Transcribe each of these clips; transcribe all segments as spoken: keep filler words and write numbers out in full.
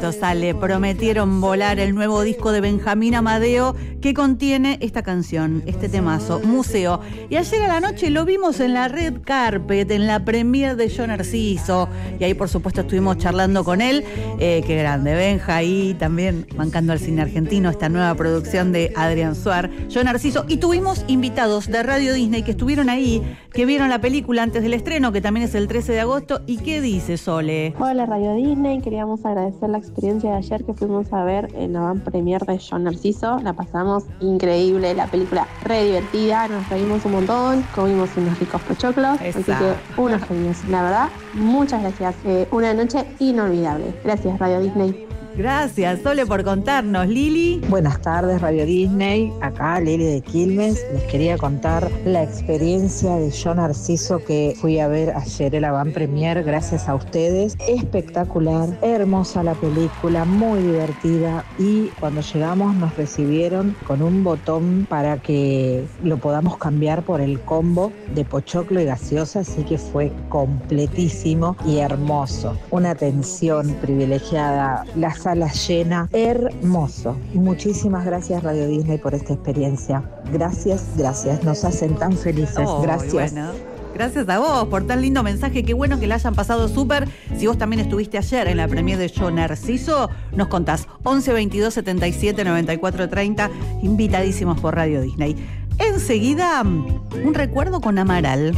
eso sale. Prometieron volar el nuevo disco de Benjamín Amadeo que contiene esta canción, este temazo, Museo. Y ayer a la noche lo vimos en la Red Carpet, en la premiere de Yo Narciso. Y ahí, por supuesto, estuvimos charlando con él. Eh, qué grande, Benja, ahí también bancando al cine argentino, esta nueva producción de Adrián Suar, Yo Narciso. Y tuvimos invitados de Radio Disney que estuvieron ahí, que vieron la película antes del estreno, que también es el trece de agosto. ¿Y qué dice Sole? Hola Radio Disney, queríamos agradecer la experiencia de ayer que fuimos a ver en la van premier de Yo Narciso. La pasamos increíble, la película re divertida, nos reímos un montón, comimos unos ricos pochoclos, Exacto. así que unos genios, la verdad, muchas gracias, eh, una noche inolvidable. Gracias Radio Disney. Gracias, Sole, por contarnos. Lili. Buenas tardes, Radio Disney. Acá Lili de Quilmes. Les quería contar la experiencia de Yo Narciso que fui a ver ayer en la van premier gracias a ustedes. Espectacular, hermosa la película, muy divertida. Y cuando llegamos nos recibieron con un botón para que lo podamos cambiar por el combo de pochoclo y gaseosa, así que fue completísimo y hermoso. Una atención privilegiada, la sala llena, hermoso. Muchísimas gracias Radio Disney por esta experiencia. Gracias, gracias. Nos hacen tan felices. Oh, gracias. Bueno. Gracias a vos por tan lindo mensaje. Qué bueno que la hayan pasado súper. Si vos también estuviste ayer en la premiere de Yo Narciso, nos contás once veintidós setenta y siete noventa y cuatro treinta. Invitadísimos por Radio Disney. Enseguida, un recuerdo con Amaral.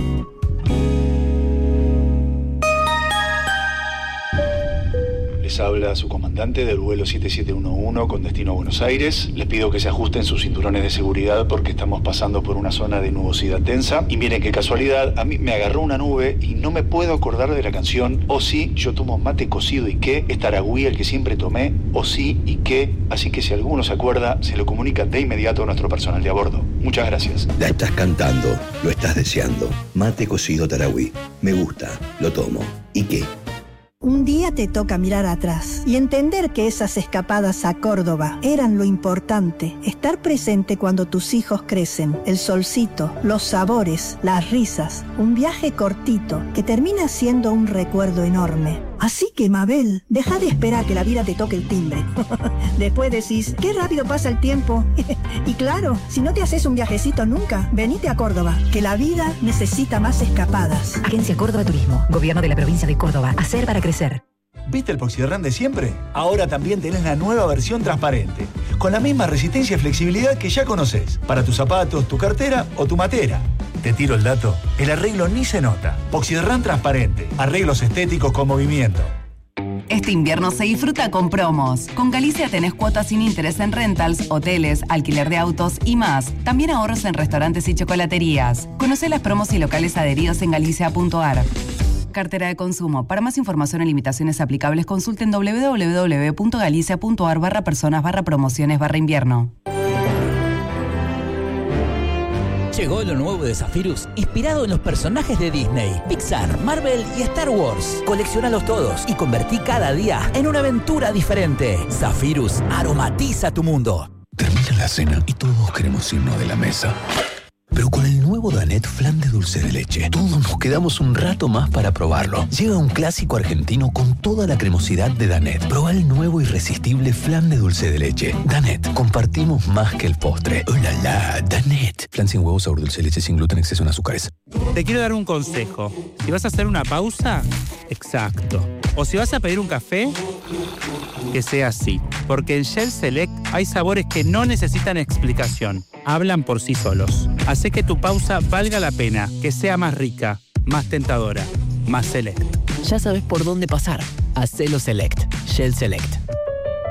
Les habla su comandante del vuelo siete siete uno uno con destino a Buenos Aires. Les pido que se ajusten sus cinturones de seguridad porque estamos pasando por una zona de nubosidad densa. Y miren qué casualidad, a mí me agarró una nube y no me puedo acordar de la canción O sí, yo tomo mate cocido y qué, es Taragüí el que siempre tomé, O sí y qué. Así que si alguno se acuerda, se lo comunica de inmediato a nuestro personal de a bordo. Muchas gracias. La estás cantando, lo estás deseando. Mate cocido Taragüí. Me gusta, lo tomo. ¿Y qué? Un día te toca mirar atrás y entender que esas escapadas a Córdoba eran lo importante. Estar presente cuando tus hijos crecen, el solcito, los sabores, las risas. Un viaje cortito que termina siendo un recuerdo enorme. Así que, Mabel, deja de esperar que la vida te toque el timbre. Después decís, qué rápido pasa el tiempo. Y claro, si no te haces un viajecito nunca, venite a Córdoba, que la vida necesita más escapadas. Agencia Córdoba Turismo, Gobierno de la Provincia de Córdoba. Hacer para crecer. ¿Viste el Poxirrán de siempre? Ahora también tenés la nueva versión transparente, con la misma resistencia y flexibilidad que ya conocés, para tus zapatos, tu cartera o tu matera. Te tiro el dato, el arreglo ni se nota. Poxirrán transparente, arreglos estéticos con movimiento. Este invierno se disfruta con promos. Con Galicia tenés cuotas sin interés en rentals, hoteles, alquiler de autos y más. También ahorros en restaurantes y chocolaterías. Conocé las promos y locales adheridos en galicia punto a r. Cartera de consumo. Para más información y limitaciones aplicables, consulten doble u doble u doble u punto galicia punto a r barra personas barra promociones barra invierno. Llegó lo nuevo de Zephyrus, inspirado en los personajes de Disney, Pixar, Marvel y Star Wars. Colecciónalos todos y convertí cada día en una aventura diferente. Zephyrus aromatiza tu mundo. Termina la cena y todos queremos irnos de la mesa. Pero con el nuevo Danette Flan de dulce de leche, todos nos quedamos un rato más para probarlo. Llega un clásico argentino con toda la cremosidad de Danette. Proba el nuevo irresistible flan de dulce de leche. Danette, compartimos más que el postre. ¡Oh, la, la! Danette. Flan sin huevos, sabor dulce de leche, sin gluten, exceso en azúcares. Te quiero dar un consejo. Si vas a hacer una pausa, exacto. O si vas a pedir un café, que sea así. Porque en Shell Select hay sabores que no necesitan explicación. Hablan por sí solos. Hace que tu pausa valga la pena, que sea más rica, más tentadora, más select. Ya sabes por dónde pasar. Hacelo Select. Shell Select.